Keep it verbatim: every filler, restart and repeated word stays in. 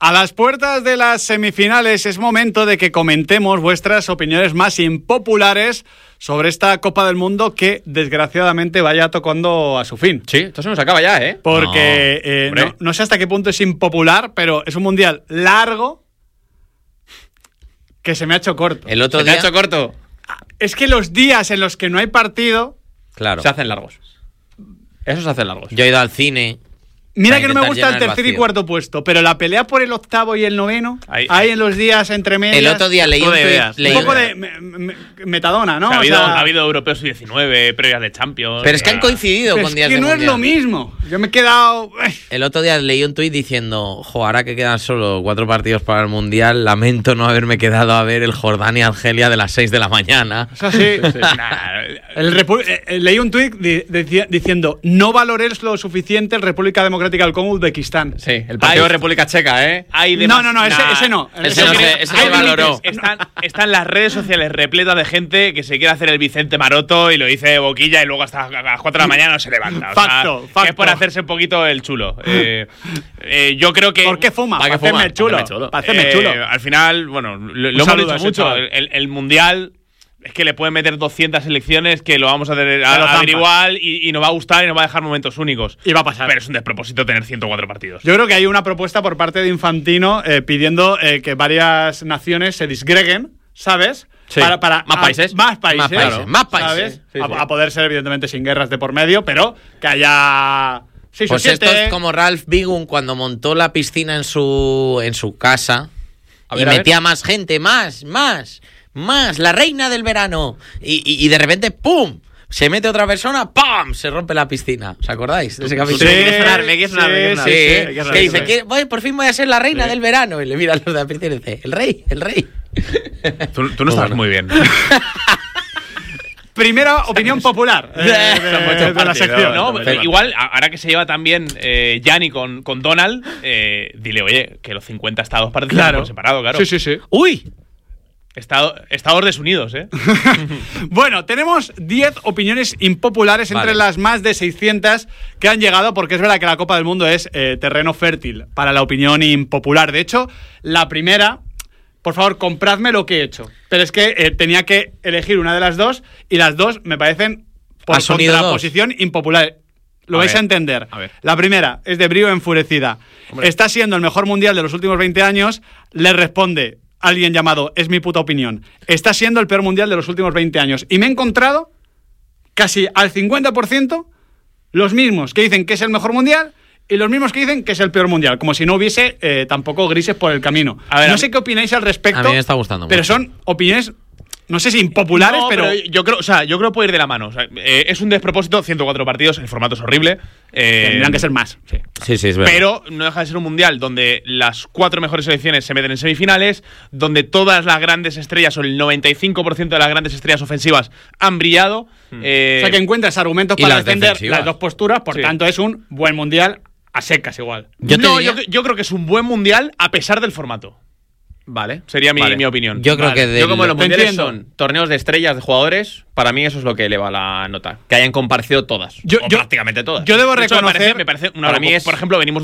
A las puertas de las semifinales es momento de que comentemos vuestras opiniones más impopulares sobre esta Copa del Mundo que desgraciadamente vaya tocando a su fin. Sí, esto se nos acaba ya, ¿eh? Porque no, eh, no, no sé hasta qué punto es impopular, pero es un mundial largo que se me ha hecho corto. El otro ¿Se día... te ha hecho corto? Es que los días en los que no hay partido... Claro. Se hacen largos. Esos se hacen largos. Yo he ido al cine... Mira Para que no me intentar gusta el llenar el tercer y vacío. cuarto puesto, pero la pelea por el octavo y el noveno, Ahí. ahí en los días entre medias... El otro día leí un Todo de tuit... ideas. leí Un un- poco de me- me- metadona, ¿no? O sea, ha, O habido, sea, ha habido europeos sub diecinueve, previas de Champions. Pero es que o sea, han coincidido pero con es días que de no es mundial. lo mismo. Yo me he quedado... El otro día leí un tuit diciendo, jo, ahora que quedan solo cuatro partidos para el Mundial, lamento no haberme quedado a ver el Jordania-Argelia de las seis de la mañana. O sea, sí. Nah, El Repu- eh, eh, leí un tuit di- dici- diciendo no valores lo suficiente el República Democrática del Congo Uzbekistán. sí, el partido Hay- de República Checa, ¿eh? Hay No, no, no, ese, nah, ese no. ese Ese no no. se- ese Hay se valoró. límites. Están, están las redes sociales repletas de gente que se quiere hacer el Vicente Maroto y lo dice de boquilla y luego hasta a las cuatro de la mañana no se levanta. O sea, Facto, que facto. es por hacerse un poquito el chulo. Eh, eh, yo creo que... ¿Por qué fuma? ¿Para Para qué fuma? hacerme el chulo. Para hacerme chulo. Para hacerme Eh, chulo. Al final, bueno, lo, lo hemos saludo dicho a ese mucho. chaval. El, el Mundial es que le pueden meter doscientas selecciones que lo vamos a tener Pero a, a ver zampas. igual y, y nos va a gustar y nos va a dejar momentos únicos. Y va a pasar. Pero es un despropósito tener ciento cuatro partidos. Yo creo que hay una propuesta por parte de Infantino eh, pidiendo eh, que varias naciones se disgreguen, ¿sabes? Sí. Para, para Más a- países. Más países. Más países, claro, más países. ¿sabes? Sí, a, sí. a poder ser, evidentemente, sin guerras de por medio, pero que haya seis Pues o siete. esto es como Ralph Bigun cuando montó la piscina en su, en su casa A y ver, a metía más gente, más, más, más, la reina del verano. Y, y- y de repente, ¡pum! Se mete otra persona, ¡pam! Se rompe la piscina. ¿Os acordáis de ese capítulo? Me quiere sonar, me quiere sonar, me quiere sí, sonar. sí, Sí, sí, hay que que saber, dice, sí. "¿Qué- voy, por fin voy a ser la reina del verano". Y le mira a los de la piscina y dice, el rey, el rey. Tú, tú no estás Bueno. muy bien. Primera opinión popular eh, de, Son muchos de la partidos, sección. ¿no? ¿no? Pero igual, a- ahora que se lleva también eh, Gianni con, con Donald, eh, dile, oye, que los cincuenta estados participan Claro. por separado, claro. Sí, sí, sí. ¡Uy! Estado- estados desunidos, ¿eh? Bueno, tenemos diez opiniones impopulares entre Vale. las más de seiscientas que han llegado, porque es verdad que la Copa del Mundo es eh, terreno fértil para la opinión impopular. De hecho, la primera, por favor, compradme lo que he hecho. Pero es que eh, tenía que elegir una de las dos y las dos me parecen por ¿Has unido contraposición impopular. Lo A vais ver, a entender. a ver. La primera es de Brío Enfurecida. Hombre. Está siendo el mejor mundial de los últimos veinte años. Le responde alguien llamado Es mi puta opinión. Está siendo el peor mundial de los últimos veinte años. Y me he encontrado casi al cincuenta por ciento los mismos que dicen que es el mejor mundial y los mismos que dicen que es el peor mundial. Como si no hubiese eh, tampoco grises por el camino. A ver, no a sé mí- qué opináis al respecto. A mí me está gustando Pero mucho. son opiniones, no sé si impopulares, No, pero... yo creo, o sea, yo creo que puede ir de la mano. O sea, eh, es un despropósito, ciento cuatro partidos, el formato es horrible. eh, Tendrían que ser más. Sí. Sí, sí, es verdad. Pero no deja de ser un mundial donde las cuatro mejores selecciones se meten en semifinales, donde todas las grandes estrellas, o el noventa y cinco por ciento de las grandes estrellas ofensivas, han brillado. eh, O sea, que encuentras argumentos y para las defender defensivas. las dos posturas, por Sí. tanto es un buen mundial a secas igual. Yo te no, diría- yo, yo creo que es un buen mundial a pesar del formato. Vale. Sería mi, Vale. mi opinión. Yo creo Vale. que del- Yo como los Te mundiales entiendo. son torneos de estrellas de jugadores, para mí eso es lo que eleva la nota. Que hayan comparecido todas. Yo- o yo- prácticamente todas. Yo debo De hecho, me reconocer... parece, me parece una Para mí locura. es- Por ejemplo, venimos